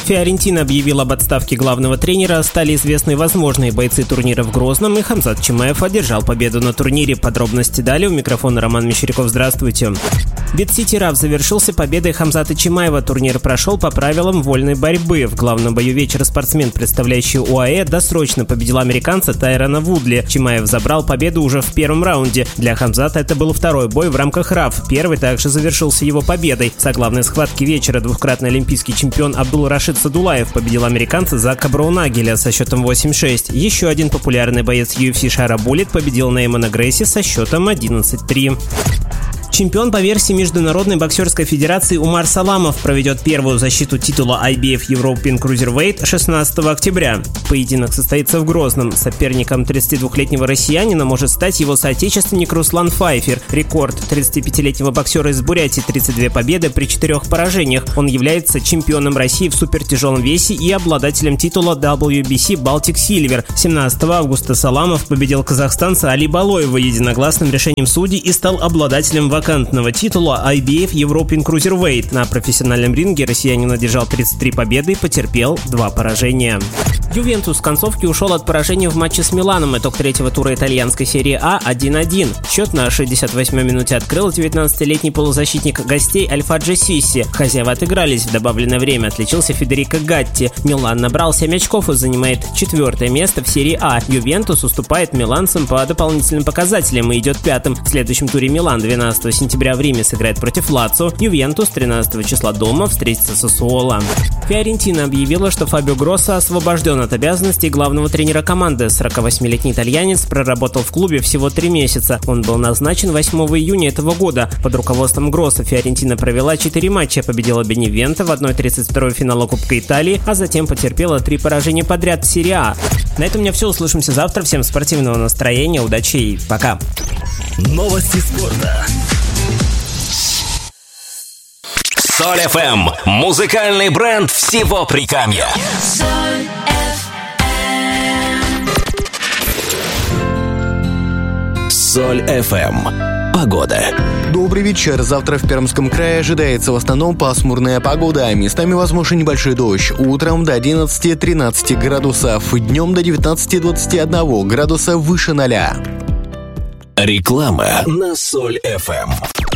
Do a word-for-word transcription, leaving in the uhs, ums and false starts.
Фиорентина объявила об отставке главного тренера, стали известны возможные бойцы турнира в Грозном, и Хамзат Чимаев одержал победу на турнире. Подробности далее. У микрофона Роман Мещеряков. Здравствуйте. Бит-Сити Раф завершился победой Хамзата Чимаева. Турнир прошел по правилам вольной борьбы. В главном бою вечера спортсмен, представляющий ОАЭ, досрочно победил американца Тайрона Вудли. Чимаев забрал победу уже в первом раунде. Для Хамзата это был второй бой в рамках Раф. Первый также завершился его победой. В заглавной схватке вечера двукратный олимпийский чемпион Абдул-Рашид Садулаев победил американца Зака Браунагеля со счетом восемь шесть. Еще один популярный боец ю эф си Шара Буллит победил Неймана Грейси со счетом одиннадцать три. Чемпион по версии Международной боксерской федерации Умар Саламов проведет первую защиту титула ай би эф European Cruiserweight шестнадцатого октября. Поединок состоится в Грозном. Соперником тридцатидвухлетнего россиянина может стать его соотечественник Руслан Файфер. Рекорд тридцатипятилетнего боксера из Бурятии – тридцать две победы при четырех поражениях. Он является чемпионом России в супертяжелом весе и обладателем титула дабл ю би си Baltic Silver. семнадцатого августа Саламов победил казахстанца Али Балоева единогласным решением судей и стал обладателем вакантного титула ай би эф European Cruiserweight. На профессиональном ринге россиянин одержал тридцать три победы и потерпел два поражения. Ювентус в концовке ушел от поражения в матче с Миланом. Итог третьего тура итальянской серии А один один. Счет на шестьдесят восьмой минуте открыл девятнадцатилетний полузащитник гостей Альфаджи Сисси. Хозяева отыгрались в добавленное время. Отличился Федерико Гатти. Милан набрал семь очков и занимает четвертое место в серии А. Ювентус уступает миланцам по дополнительным показателям и идет пятым. В следующем туре Милан двенадцатого сентября в Риме сыграет против Лацио. Ювентус тринадцатого числа дома встретится с Сассуоло. Фиорентина объявила, что Фабио Гроссо освобожден от обязанностей главного тренера команды. сорокавосьмилетний итальянец проработал в клубе всего три месяца. Он был назначен восьмого июня этого года. Под руководством Гроссо Фиорентина провела четыре матча, победила Беневенто в одной тридцать второй финала Кубка Италии, а затем потерпела три поражения подряд в серии А. На этом у меня все. Услышимся завтра. Всем спортивного настроения, удачи и пока. Новости спорта. Соль эф эм – музыкальный бренд всего Прикамья. Соль эф эм. Соль эф эм. Погода. Добрый вечер. Завтра в Пермском крае ожидается в основном пасмурная погода. Местами возможен небольшой дождь. Утром до одиннадцати-тринадцати градусов. Днем до девятнадцати-двадцати одного градуса выше ноля. Реклама на Соль эф эм.